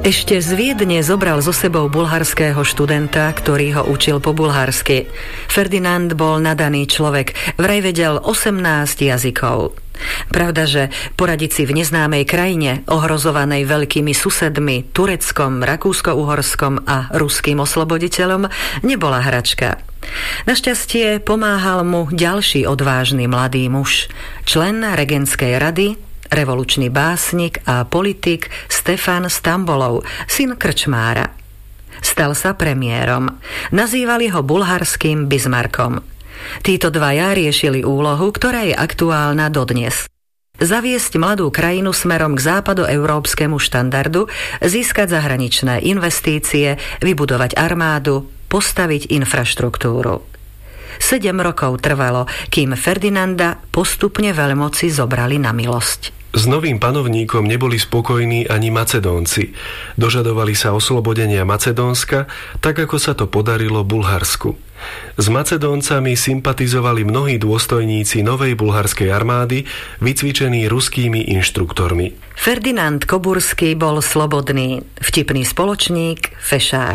Ešte z Viedne zobral so sebou bulharského študenta, ktorý ho učil po bulharsky. Ferdinand bol nadaný človek, vraj vedel 18 jazykov. Pravda, že poradiť si v neznámej krajine, ohrozovanej veľkými susedmi, Tureckom, Rakúsko-Uhorskom a ruským osloboditeľom, nebola hračka. Našťastie pomáhal mu ďalší odvážny mladý muž, člen regentskej rady, revolučný básnik a politik Stefan Stambolov, syn krčmára. Stal sa premiérom. Nazývali ho bulharským Bismarckom. Títo dvaja riešili úlohu, ktorá je aktuálna dodnes. Zaviesť mladú krajinu smerom k západoeurópskemu štandardu, získať zahraničné investície, vybudovať armádu, postaviť infraštruktúru. 7 rokov trvalo, kým Ferdinanda postupne veľmoci zobrali na milosť. S novým panovníkom neboli spokojní ani Macedónci. Dožadovali sa oslobodenia Macedónska, tak ako sa to podarilo Bulharsku. S Macedóncami sympatizovali mnohí dôstojníci novej bulharskej armády, vycvičení ruskými inštruktormi. Ferdinand Koburský bol slobodný, vtipný spoločník, fešák.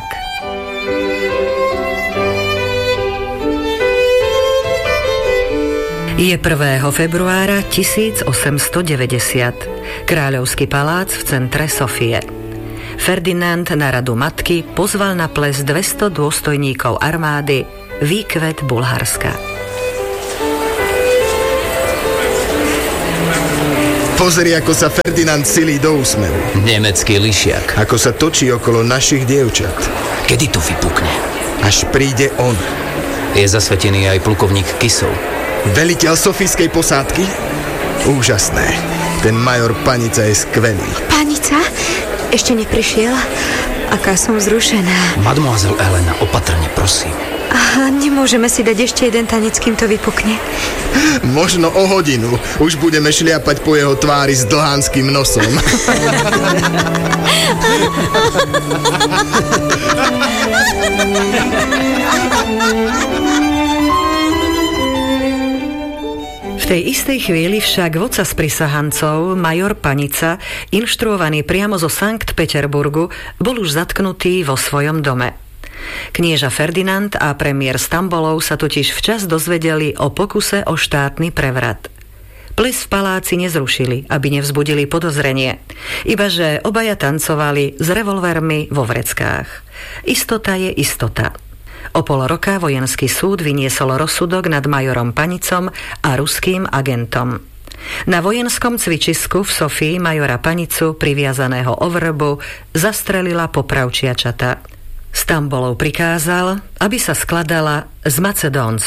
Je 1. februára 1890. Kráľovský palác v centre Sofie. Ferdinand na radu matky pozval na ples 200 dôstojníkov armády, výkvet Bulharska. Pozri, ako sa Ferdinand silí do úsmevu. Nemecký lišiak. Ako sa točí okolo našich dievčat. Kedy to vypukne? Až príde on. Je zasvetený aj plukovník Kisov. Veliteľ sofijskej posádky? Úžasné. Ten major Panica je skvelý. Panica? Ešte neprišiel? Aká som vzrušená. Mademoiselle Elena, opatrne, prosím. Aha, nemôžeme si dať ešte jeden tanec, kým to vypukne. Možno o hodinu. Už budeme šliapať po jeho tvári s dlhánskym nosom. V tej istej chvíli však vodca sprisahancov, major Panica, inštruovaný priamo zo Sankt Peterburgu, bol už zatknutý vo svojom dome. Knieža Ferdinand a premiér Stambolov sa totiž včas dozvedeli o pokuse o štátny prevrat. Ples v paláci nezrušili, aby nevzbudili podozrenie, ibaže obaja tancovali s revolvermi vo vreckách. Istota je istota. O pol roka vojenský súd vyniesol rozsudok nad majorom Panicom a ruským agentom. Na vojenskom cvičisku v Sofii majora Panicu, priviazaného o vrbu, zastrelila popravčiačata. Stambolov prikázal, aby sa skladala z Macedóncov.